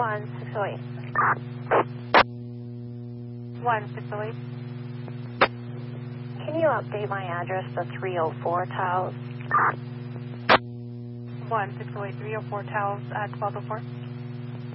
1608. Can you update my address to 304 Taos? 1608, 304 Taos at 1204.